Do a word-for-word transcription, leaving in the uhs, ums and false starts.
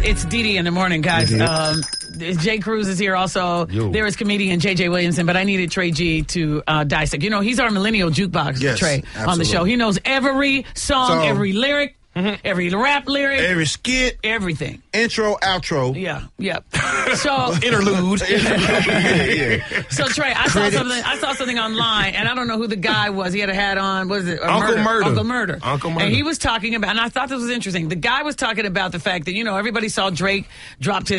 It's Dee Dee in the morning, guys. Um, Jay Cruz is here also. Yo. There is comedian J J Williamson, but I needed Trey G to uh, dissect. You know, he's our millennial jukebox, yes, Trey, absolutely. on the show. He knows every song, song. every lyric. Mm-hmm. Every rap lyric, every skit, everything, intro, outro, yeah, yeah. So interlude, yeah, yeah. So Trey, I saw something. I saw something online, and I don't know who the guy was. He had a hat on. What is it? Uncle Murder. Murder. Uncle Murder. Uncle Murder. And he was talking about, and I thought this was interesting. The guy was talking about the fact that you know everybody saw Drake dropped his